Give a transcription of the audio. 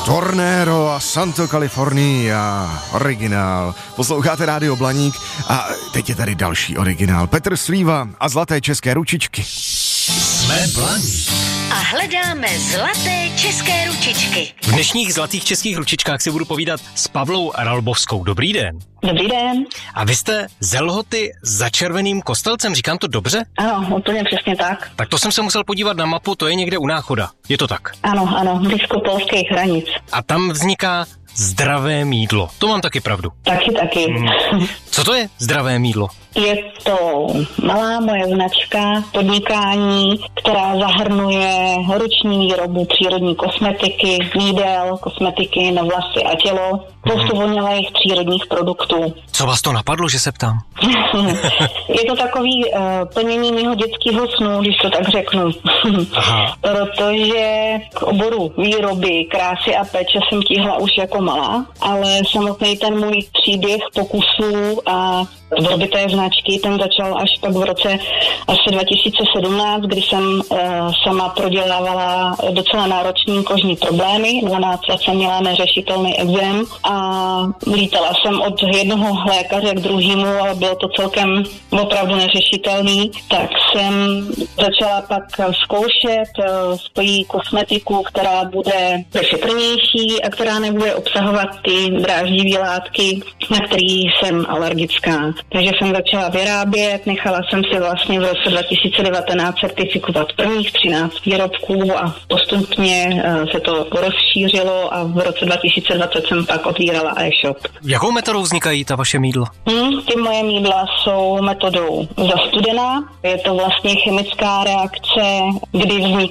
Tornero a Santo California, originál. Posloucháte Rádio Blaník a teď je tady další originál. Petr Slíva a Zlaté české ručičky. Jsme Blaník. A hledáme zlaté české ručičky. V dnešních zlatých českých ručičkách si budu povídat s Pavlou Ralbovskou. Dobrý den. Dobrý den. A vy jste z Lhoty za Červeným Kostelcem, říkám to dobře? Ano, úplně přesně tak. Tak to jsem se musel podívat na mapu, to je někde u Náchoda. Je to tak? Ano, blízko polských hranic. A tam vzniká Zdravé mýdlo. To mám taky pravdu. Taky. Co to je Zdravé mýdlo? Je to malá moje značka podnikání, která zahrnuje ruční výrobu přírodní kosmetiky, jídel, kosmetiky na vlasy a tělo, spoustu vonělých přírodních produktů. Co vás to napadlo, že se ptám? Je to takový plnění mého dětského snu, když to tak řeknu. Aha. Protože k oboru výroby, krásy a péče jsem tíhla už jako malá, ale samotný ten můj příběh pokusů a tvorby té značky, ten začal až pak v roce asi 2017, kdy jsem sama prodělávala docela náročný kožní problémy. 12 let jsem měla neřešitelný ekzém a lítala jsem od jednoho lékaře k druhému, ale bylo to celkem opravdu neřešitelný. Tak jsem začala pak zkoušet svoji kosmetiku, která bude šetrnější a která nebude obsahovat ty dráždivé látky, na který jsem alergická. Takže jsem začala vyrábět, nechala jsem si vlastně v roce 2019 certifikovat prvních 13 výrobků a postupně se to rozšířilo a v roce 2020 jsem pak otvírala e-shop. Jakou metodou vznikají ta vaše mýdla? Ty moje mýdla jsou metodou zastudená. Je to vlastně chemická reakce, kdy vzniká